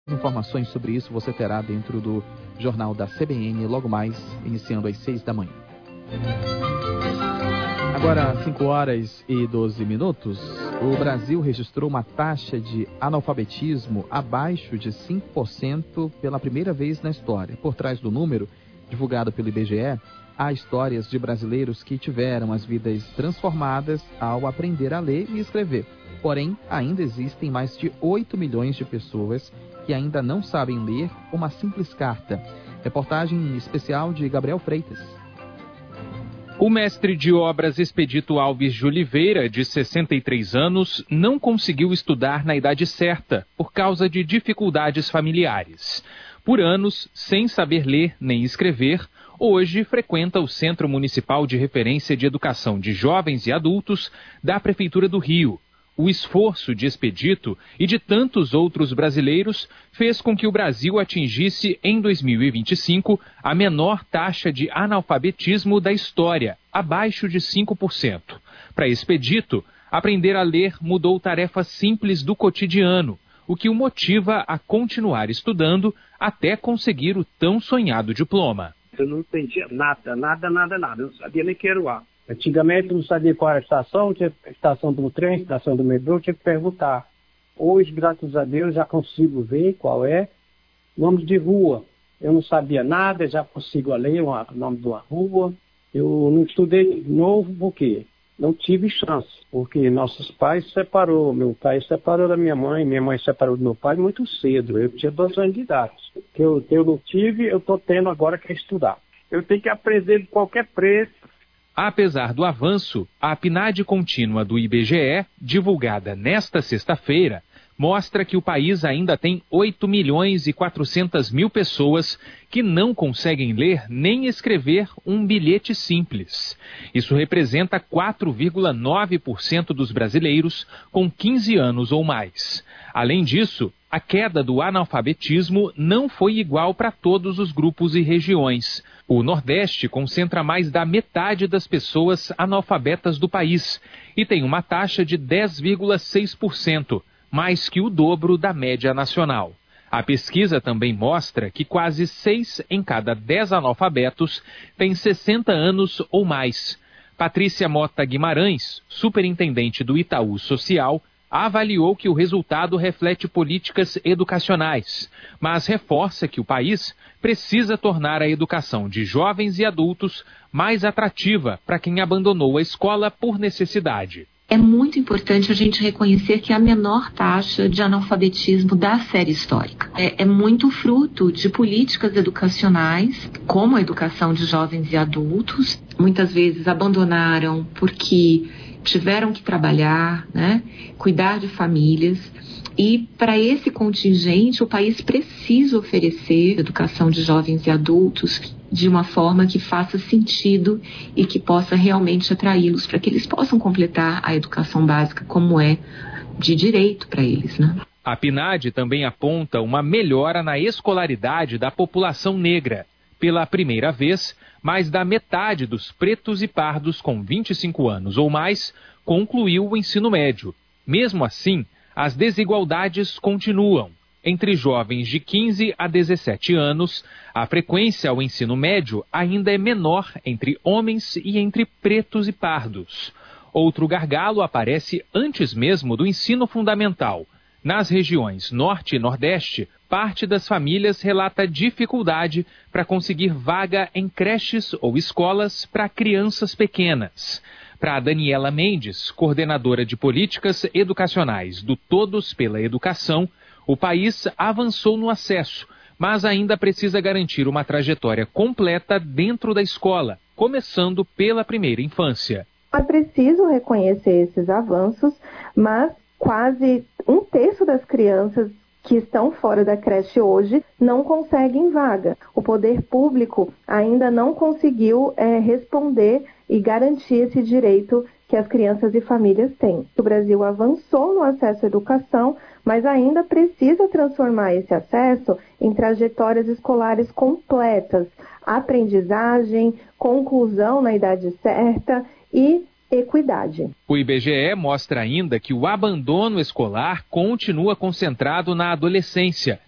Informações sobre isso você terá dentro do Jornal da CBN, logo mais, iniciando às 6 da manhã. Agora, 5h12. O Brasil registrou uma taxa de analfabetismo abaixo de 5% pela primeira vez na história. Por trás do número, divulgado pelo IBGE, há histórias de brasileiros que tiveram as vidas transformadas ao aprender a ler e escrever. Porém, ainda existem mais de 8 milhões de pessoas que ainda não sabem ler uma simples carta. Reportagem especial de Gabriel Freitas. O mestre de obras Expedito Alves de Oliveira, de 63 anos, não conseguiu estudar na idade certa por causa de dificuldades familiares. Por anos, sem saber ler nem escrever, hoje frequenta o Centro Municipal de Referência de Educação de Jovens e Adultos da Prefeitura do Rio. O esforço de Expedito e de tantos outros brasileiros fez com que o Brasil atingisse, em 2025, a menor taxa de analfabetismo da história, abaixo de 5%. Para Expedito, aprender a ler mudou tarefas simples do cotidiano, o que o motiva a continuar estudando até conseguir o tão sonhado diploma. Eu não entendia nada. Eu não sabia nem que era o A. Antigamente eu não sabia qual era a estação, tinha a estação do trem, estação do metrô, tinha que perguntar. Hoje, graças a Deus, já consigo ver qual é. Nomes de rua. Eu não sabia nada, já consigo ler o nome de uma rua. Eu não estudei novo porque não tive chance, porque nossos pais se separou. Meu pai se separou da minha mãe se separou do meu pai muito cedo. Eu tinha 2 anos de idade. Que eu não tive, eu estou tendo agora que estudar. Eu tenho que aprender de qualquer preço. Apesar do avanço, a PNAD contínua do IBGE, divulgada nesta sexta-feira, mostra que o país ainda tem 8.400.000 pessoas que não conseguem ler nem escrever um bilhete simples. Isso representa 4,9% dos brasileiros com 15 anos ou mais. Além disso, a queda do analfabetismo não foi igual para todos os grupos e regiões. O Nordeste concentra mais da metade das pessoas analfabetas do país e tem uma taxa de 10,6%, mais que o dobro da média nacional. A pesquisa também mostra que quase 6 em cada 10 analfabetos têm 60 anos ou mais. Patrícia Mota Guimarães, superintendente do Itaú Social, avaliou que o resultado reflete políticas educacionais, mas reforça que o país precisa tornar a educação de jovens e adultos mais atrativa para quem abandonou a escola por necessidade. É muito importante a gente reconhecer que é a menor taxa de analfabetismo da série histórica. É muito fruto de políticas educacionais, como a educação de jovens e adultos. Muitas vezes abandonaram porque tiveram que trabalhar, cuidar de famílias. E para esse contingente, o país precisa oferecer educação de jovens e adultos de uma forma que faça sentido e que possa realmente atraí-los para que eles possam completar a educação básica como é de direito para eles, A PNAD também aponta uma melhora na escolaridade da população negra. Pela primeira vez, mais da metade dos pretos e pardos com 25 anos ou mais concluiu o ensino médio. Mesmo assim, as desigualdades continuam. Entre jovens de 15 a 17 anos, a frequência ao ensino médio ainda é menor entre homens e entre pretos e pardos. Outro gargalo aparece antes mesmo do ensino fundamental. Nas regiões Norte e Nordeste, parte das famílias relata dificuldade para conseguir vaga em creches ou escolas para crianças pequenas. Para Daniela Mendes, coordenadora de políticas educacionais do Todos pela Educação, o país avançou no acesso, mas ainda precisa garantir uma trajetória completa dentro da escola, começando pela primeira infância. É preciso reconhecer esses avanços, mas quase 1/3 das crianças que estão fora da creche hoje não conseguem vaga. O poder público ainda não conseguiu responder e garantir esse direito que as crianças e famílias têm. O Brasil avançou no acesso à educação, mas ainda precisa transformar esse acesso em trajetórias escolares completas, aprendizagem, conclusão na idade certa e equidade. O IBGE mostra ainda que o abandono escolar continua concentrado na adolescência,